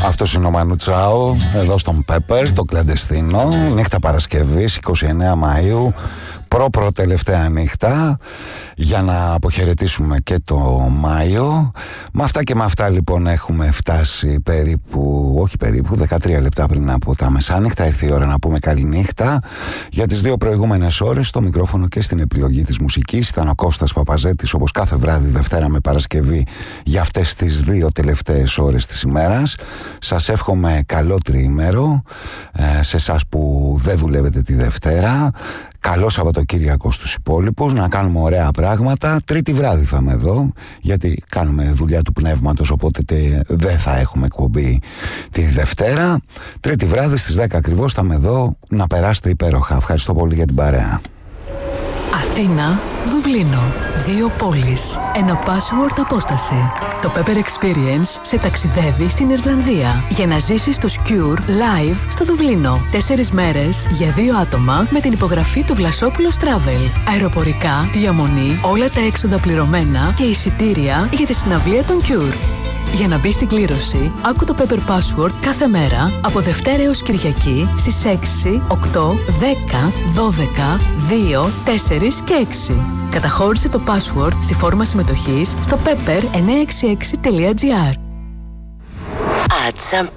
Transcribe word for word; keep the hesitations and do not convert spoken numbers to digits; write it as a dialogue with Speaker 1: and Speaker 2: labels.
Speaker 1: Αυτός είναι ο Μανού Τσάο, εδώ στον Pepper, το κλαντεστίνο. Νύχτα Παρασκευής, εικοστή ενάτη Μαΐου, προ-προ τελευταία νύχτα, για να αποχαιρετήσουμε και το Μάιο. Με αυτά και με αυτά λοιπόν έχουμε φτάσει περίπου, όχι περίπου, δεκατρία λεπτά πριν από τα μεσάνυχτα. Ήρθε η ώρα να πούμε καληνύχτα. Για τις δύο προηγούμενες ώρες, στο μικρόφωνο και στην επιλογή της μουσικής ήταν ο Κώστας Παπαζέτης, όπως κάθε βράδυ Δευτέρα με Παρασκευή, για αυτές τις δύο τελευταίες ώρες της ημέρας. Σας εύχομαι καλό τριήμερο, ε, σε εσάς που δεν δουλεύετε τη Δευτέρα. Καλό Σαββατοκύριακο στους υπόλοιπους, να κάνουμε ωραία πράγματα. Τρίτη βράδυ θα είμαι εδώ, γιατί κάνουμε δουλειά του πνεύματος, οπότε δεν θα έχουμε εκπομπή τη Δευτέρα. Τρίτη βράδυ στις δέκα ακριβώς θα είμαι εδώ, να περάσετε υπέροχα. Ευχαριστώ πολύ για την παρέα.
Speaker 2: Αθήνα, Δουβλίνο. Δύο πόλεις. Ένα password απόσταση. Το Pepper Experience σε ταξιδεύει στην Ιρλανδία για να ζήσεις το Cure live στο Δουβλίνο. Τέσσερις μέρες για δύο άτομα με την υπογραφή του Βλασόπουλος Travel. Αεροπορικά, διαμονή, όλα τα έξοδα πληρωμένα και εισιτήρια για τη συναυλία των Cure. Για να μπει στην κλήρωση, άκου το Pepper Password κάθε μέρα από Δευτέρα έως Κυριακή στις έξι, οκτώ, δέκα, δώδεκα, δύο, τέσσερα και έξι. Καταχώρησε το password στη φόρμα συμμετοχής στο pepper εννιακόσια εξήντα έξι τελεία τζι άρ.
Speaker 3: Add some